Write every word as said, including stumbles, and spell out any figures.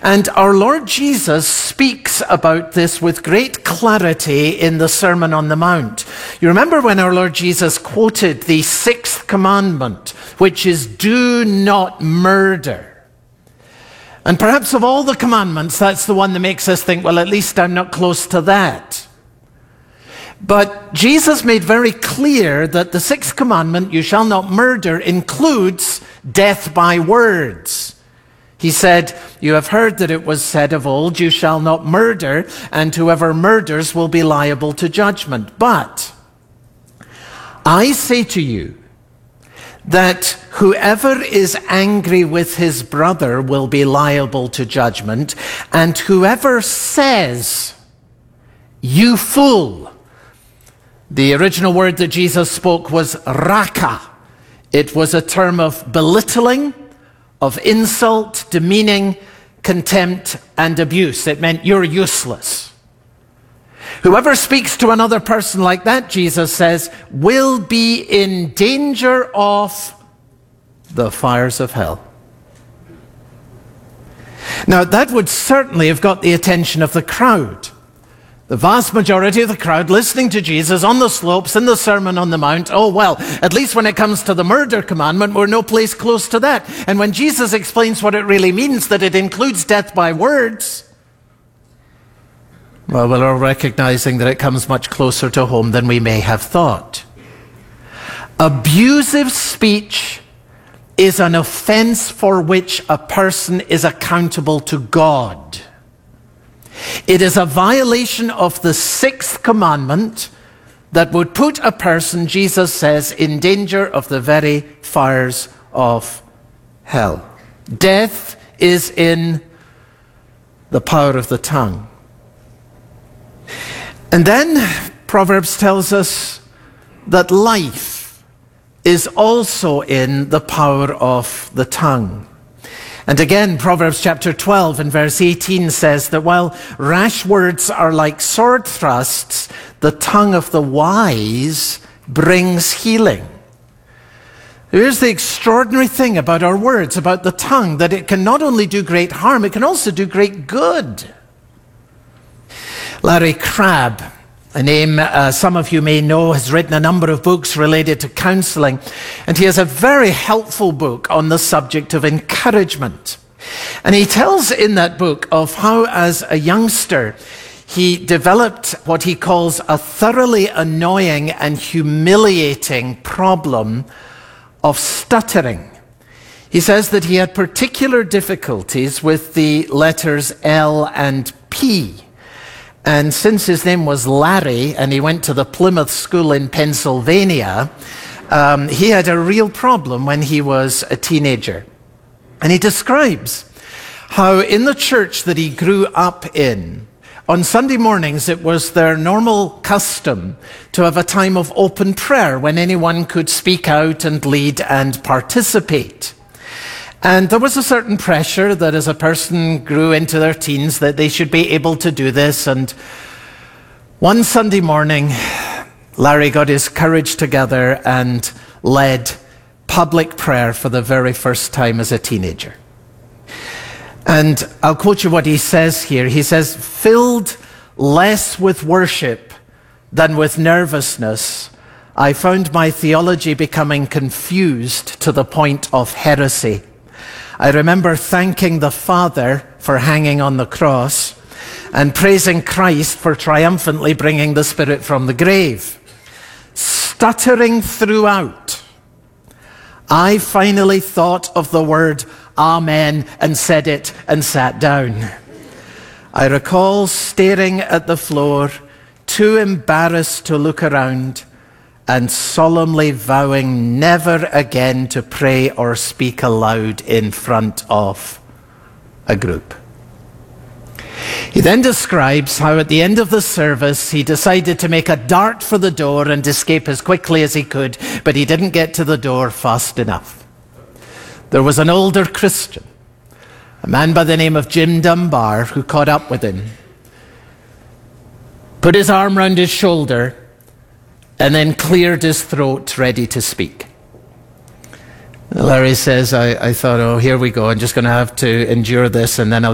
And our Lord Jesus speaks about this with great clarity in the Sermon on the Mount. You remember when our Lord Jesus quoted the sixth commandment, which is, do not murder. And perhaps of all the commandments, that's the one that makes us think, well, at least I'm not close to that. But Jesus made very clear that the sixth commandment, you shall not murder, includes death by words. He said, you have heard that it was said of old, you shall not murder, and whoever murders will be liable to judgment. But I say to you that whoever is angry with his brother will be liable to judgment, and whoever says, you fool. The original word that Jesus spoke was raka. It was a term of belittling, of insult, demeaning, contempt, and abuse. It meant you're useless. Whoever speaks to another person like that, Jesus says, will be in danger of the fires of hell. Now, that would certainly have got the attention of the crowd. The vast majority of the crowd listening to Jesus on the slopes in the Sermon on the Mount. Oh, well, at least when it comes to the murder commandment, we're no place close to that. And when Jesus explains what it really means, that it includes death by words, well, we're all recognizing that it comes much closer to home than we may have thought. Abusive speech is an offense for which a person is accountable to God. It is a violation of the sixth commandment that would put a person, Jesus says, in danger of the very fires of hell. Death is in the power of the tongue. And then Proverbs tells us that life is also in the power of the tongue. And again, Proverbs chapter twelve and verse eighteen says that while rash words are like sword thrusts, the tongue of the wise brings healing. Here's the extraordinary thing about our words, about the tongue, that it can not only do great harm, it can also do great good. Larry Crabb, a name uh, some of you may know, has written a number of books related to counseling, and he has a very helpful book on the subject of encouragement. And he tells in that book of how, as a youngster, he developed what he calls a thoroughly annoying and humiliating problem of stuttering. He says that he had particular difficulties with the letters L and P. And since his name was Larry and he went to the Plymouth School in Pennsylvania, um, he had a real problem when he was a teenager. And he describes how in the church that he grew up in, on Sunday mornings it was their normal custom to have a time of open prayer when anyone could speak out and lead and participate. And there was a certain pressure that as a person grew into their teens that they should be able to do this. And one Sunday morning, Larry got his courage together and led public prayer for the very first time as a teenager. And I'll quote you what he says here. He says, filled less with worship than with nervousness, I found my theology becoming confused to the point of heresy. I remember thanking the Father for hanging on the cross and praising Christ for triumphantly bringing the Spirit from the grave. Stuttering throughout, I finally thought of the word Amen and said it and sat down. I recall staring at the floor, too embarrassed to look around, and solemnly vowing never again to pray or speak aloud in front of a group. He then describes how at the end of the service he decided to make a dart for the door and escape as quickly as he could, but he didn't get to the door fast enough. There was an older Christian, a man by the name of Jim Dunbar, who caught up with him, put his arm round his shoulder, and then cleared his throat, ready to speak. Larry says, I, I thought, oh, here we go. I'm just going to have to endure this, and then I'll